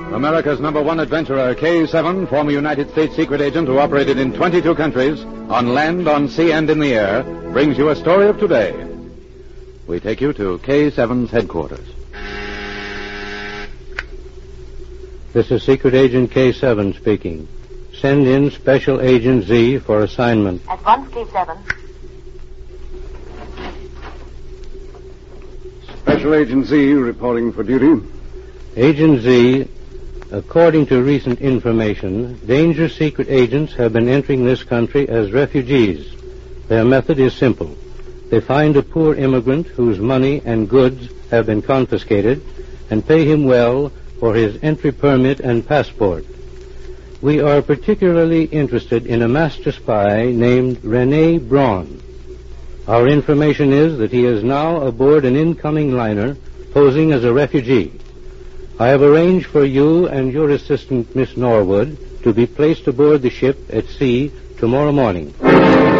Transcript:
America's #1 adventurer, K-7, former United States secret agent who operated in 22 countries, on land, on sea, and in the air, brings you a story of today. We take you to K-7's headquarters. This is Secret Agent K-7 speaking. Send in Special Agent Z for assignment. At once, K-7. Special Agent Z reporting for duty. Agent Z, according to recent information, dangerous secret agents have been entering this country as refugees. Their method is simple. They find a poor immigrant whose money and goods have been confiscated and pay him well for his entry permit and passport. We are particularly interested in a master spy named Rene Braun. Our information is that he is now aboard an incoming liner posing as a refugee. I have arranged for you and your assistant, Miss Norwood, to be placed aboard the ship at sea tomorrow morning.